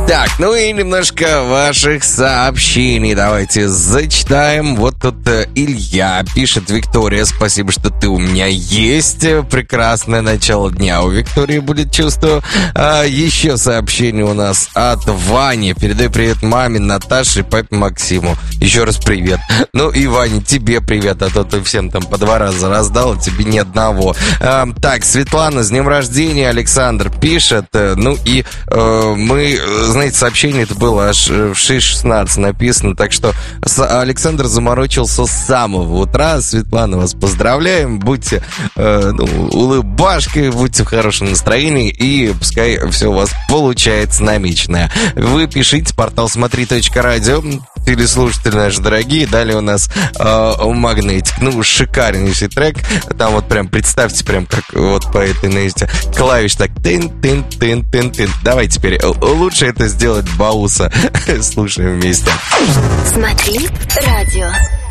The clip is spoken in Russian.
Так, ну и немножко ваших сообщений давайте зачитаем. Вот тут Илья пишет: Виктория, спасибо, что ты у меня есть. Прекрасное начало дня у Виктории будет, чувствую. Еще сообщение у нас от Вани. Передай привет маме, Наташе, папе Максиму. Еще раз привет. Ну и, Ваня, тебе привет, а то ты всем там по 2 раза раздал, а тебе ни одного. Так, Светлана, с днем рождения, Александр пишет. Ну и мы, знаете, сообщение это было аж в 6:16 написано, так что Александр заморочился с самого утра. Светлана, вас поздравляем, будьте улыбашкой, будьте в хорошем настроении, и пускай все у вас получается намеченное. Вы пишите, портал смотри.радио, телеслушатели наши дорогие. Далее у нас Магнетик, ну, шикарнейший трек. Там вот прям, представьте, прям как вот по этой, знаете, клавиш так тын-тын-тын-тын-тын. Давай теперь лучше это сделать Бауса. Слушаем вместе. Смотри радио.